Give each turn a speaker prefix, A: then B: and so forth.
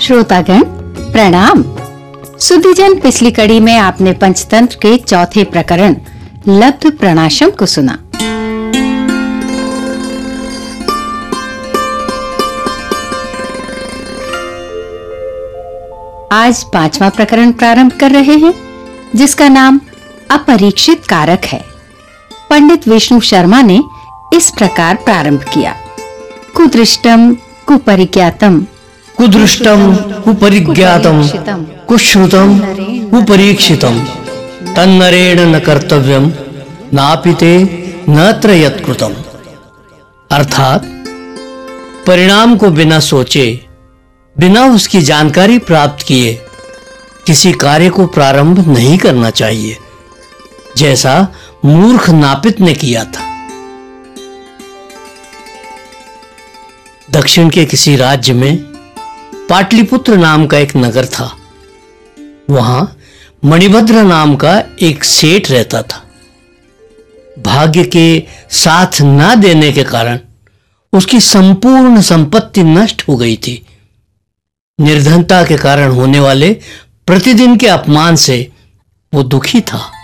A: श्रोतागण प्रणाम। सुधीजन, पिछली कड़ी में आपने पंचतंत्र के चौथे प्रकरण लब्ध प्रणाशम को सुना। आज पांचवा प्रकरण प्रारंभ कर रहे हैं, जिसका नाम अपरीक्षित कारक है। पंडित विष्णु शर्मा ने इस प्रकार प्रारंभ किया। कुदृष्टम कुपरिज्ञातम,
B: कुदृष्टम कुपरिज्ञातम, कुश्रुतम कुपरीक्षितम, तन्नरेण न कर्तव्यम नापिते नत्र यत्कृतम। अर्थात परिणाम को बिना सोचे, बिना उसकी जानकारी प्राप्त किए किसी कार्य को प्रारंभ नहीं करना चाहिए, जैसा मूर्ख नापित ने किया था। दक्षिण के किसी राज्य में पाटलिपुत्र नाम का एक नगर था। वहां मणिभद्र नाम का एक सेठ रहता था। भाग्य के साथ न देने के कारण उसकी संपूर्ण संपत्ति नष्ट हो गई थी। निर्धनता के कारण होने वाले प्रतिदिन के अपमान से वो दुखी था।